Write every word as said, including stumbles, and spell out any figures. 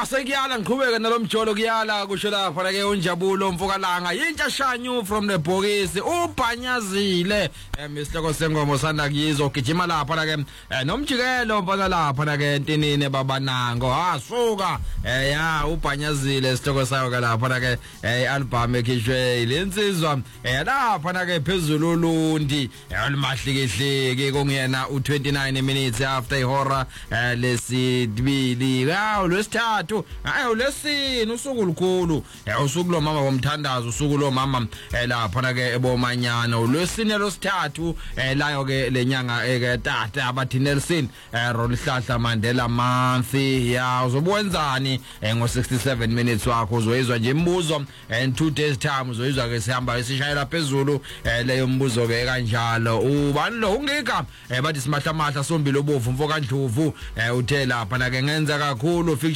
sekuyala ngiqhubeke nalomjolo kuyala kusho lapha la ke uNjabulo Mfokalanga yintsha shanyu from the bhokisi ubhanyazile Mister Sengoma sanda kuyizo gijima lapha la ke nomjikelo mfana lapha la ke entinini babanango asuka eh ya ubhanyazile isitoko sayo ke lapha la ke album ekhishwe lensizwa eh lapha la ke phezulu ulundi olumahlikehleke kungena u twenty-nine minutes after ihora lesibili la lwesithathu hayi lesini usuku olukhulu usuku lo mama bomthandazo usuku lo mama lapha na ke ebomanyana ulwesine losithathu layo ke lenyanga ke tata abathi Nelson Rolihlahla Mandela month ya uzobwenzani ngo sixty-seven minutes wakho uzoyizwa nje imbuzo and two days time uzoyizwa ke sihamba isishayela phezulu leyo mbuzo ke kanjalo ubani lo ungika bathi simahla mahla sombilo bovu Mfokandlovu uthe lapha na ke ngenza kakhulu